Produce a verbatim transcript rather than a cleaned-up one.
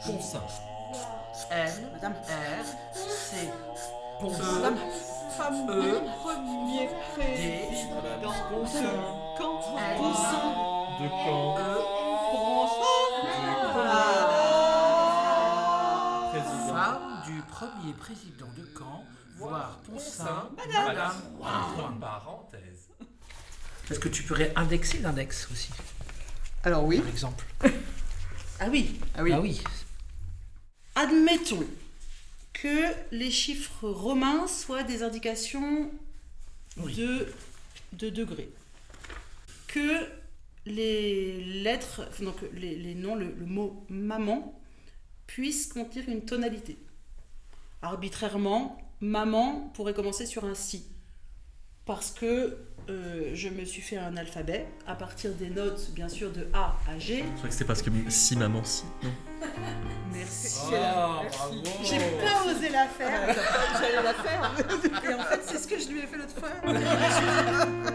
Poncin. N, Madame. R, C, Poncin. Madame. Femme E. du premier président. Poncin. Quand L, Poncin. De Caen. E, Président. femme du premier président de Caen, voire Poncin, Madame. Madame. Entre parenthèses. Est-ce que tu pourrais indexer l'index aussi, Alors oui. par exemple? Ah oui. Ah oui. Ah oui. Admettons que les chiffres romains soient des indications Oui. de, de degrés. Que les lettres, donc les, les noms, le, le mot maman puisse contenir une tonalité. Arbitrairement, maman pourrait commencer sur un si. Parce que euh, je me suis fait un alphabet à partir des notes, bien sûr, de A à G. Je crois que c'était parce que si maman si. Non. Merci. Oh, bravo. J'ai pas osé la faire. J'allais la faire. Et en fait, c'est ce que je lui ai fait l'autre fois.